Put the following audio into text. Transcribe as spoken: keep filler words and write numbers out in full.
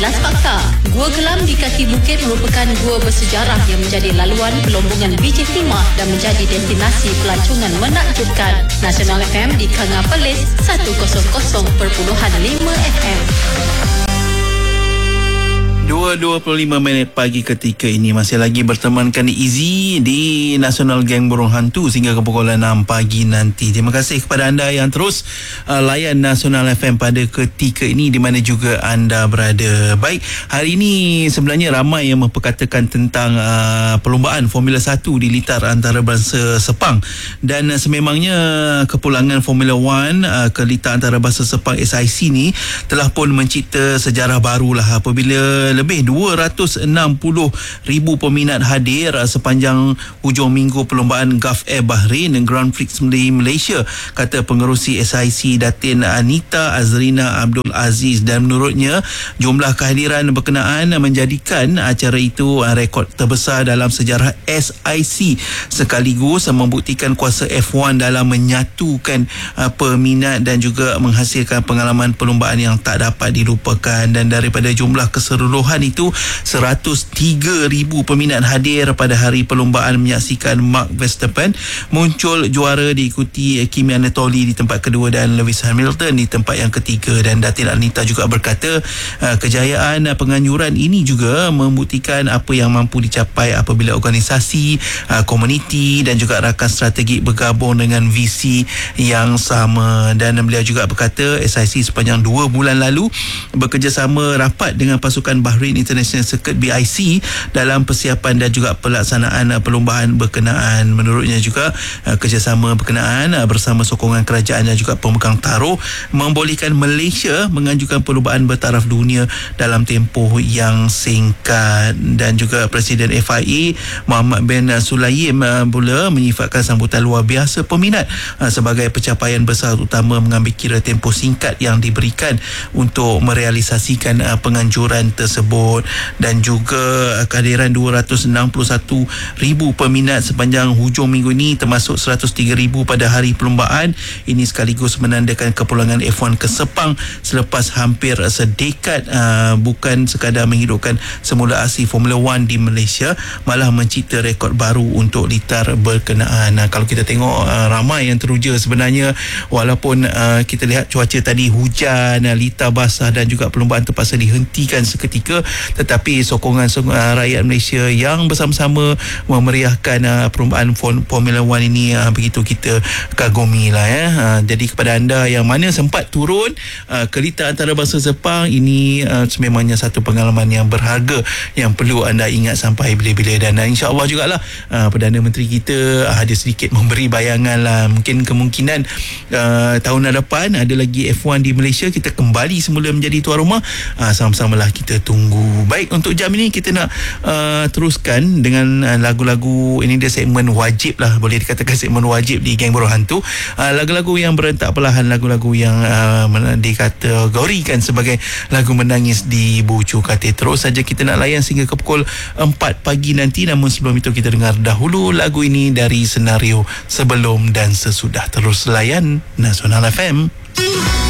Kilas Fakta. Gua Gelam di kaki bukit merupakan gua bersejarah yang menjadi laluan pelombongan B J Timah dan menjadi destinasi pelancongan menakjubkan. Nasional F M di Kanga Perlis seratus perpuluhan lima F M. dua dua puluh lima minit pagi ketika ini masih lagi bertemankan Izzy di Nasional Geng Burung Hantu sehingga ke pukul enam pagi nanti. Terima kasih kepada anda yang terus uh, layan Nasional F M pada ketika ini di mana juga anda berada. Baik, hari ini sebenarnya ramai yang memperkatakan tentang uh, perlombaan Formula satu di litar antarabangsa Sepang, dan uh, sememangnya kepulangan Formula One uh, ke litar antarabangsa Sepang S I C ni telah pun mencipta sejarah barulah apabila lebih dua ratus enam puluh ribu peminat hadir sepanjang hujung minggu perlombaan Gulf Air Bahrain dan Grand Prix di Malaysia, kata pengerusi S I C Datin Anita Azrina Abdul Aziz. Dan menurutnya jumlah kehadiran berkenaan menjadikan acara itu rekod terbesar dalam sejarah S I C, sekaligus membuktikan kuasa F satu dalam menyatukan peminat dan juga menghasilkan pengalaman perlombaan yang tak dapat dilupakan. Dan daripada jumlah keseluruhan itu seratus tiga ribu peminat hadir pada hari perlombaan menyaksikan Max Verstappen muncul juara, diikuti Kimi Anatoli di tempat kedua dan Lewis Hamilton di tempat yang ketiga. Dan Datin Anita juga berkata uh, kejayaan uh, penganjuran ini juga membuktikan apa yang mampu dicapai apabila organisasi, uh, komuniti dan juga rakan strategik bergabung dengan visi yang sama. Dan beliau juga berkata S I C sepanjang dua bulan lalu bekerjasama rapat dengan pasukan Bahrain International Circuit B I C dalam persiapan dan juga pelaksanaan perlombaan berkenaan. Menurutnya juga kerjasama berkenaan bersama sokongan kerajaan dan juga pemegang taruh membolehkan Malaysia mengajukan perlombaan bertaraf dunia dalam tempoh yang singkat. Dan juga Presiden F I A Muhammad bin Sulaim pula menyifatkan sambutan luar biasa peminat sebagai pencapaian besar, utama mengambil kira tempoh singkat yang diberikan untuk merealisasikan penganjuran tersebut. Dan juga kehadiran dua ratus enam puluh satu ribu peminat sepanjang hujung minggu ini, termasuk seratus tiga ribu pada hari perlombaan ini, sekaligus menandakan kepulangan F satu ke Sepang selepas hampir sedekad uh, bukan sekadar menghidupkan semula aksi Formula One di Malaysia, malah mencipta rekod baru untuk litar berkenaan. Nah, kalau kita tengok uh, ramai yang teruja sebenarnya, walaupun uh, kita lihat cuaca tadi hujan, uh, litar basah dan juga perlombaan terpaksa dihentikan seketika, tetapi sokongan uh, rakyat Malaysia yang bersama-sama memeriahkan uh, perlombaan Formula One ini uh, begitu kita kagumi lah ya. Uh, jadi kepada anda yang mana sempat turun uh, ke litar antarabangsa Sepang, ini uh, sememangnya satu pengalaman yang berharga yang perlu anda ingat sampai bila-bila. Dan uh, insya-Allah jugalah uh, Perdana Menteri kita uh, ada sedikit memberi bayangan lah, mungkin kemungkinan uh, tahun depan ada lagi F satu di Malaysia, kita kembali semula menjadi tuan rumah. Uh, sama-samalah kita tunggu. Baik, untuk jam ini kita nak uh, teruskan dengan uh, lagu-lagu. Ini dia segmen wajib lah, boleh dikatakan segmen wajib di Geng Burung Hantu. uh, Lagu-lagu yang berentak perlahan, lagu-lagu yang uh, dikategorikan sebagai lagu menangis di bucu katil. Terus saja kita nak layan sehingga ke pukul empat pagi nanti. Namun sebelum itu kita dengar dahulu lagu ini dari Senario Sebelum dan Sesudah. Terus layan Nasional F M.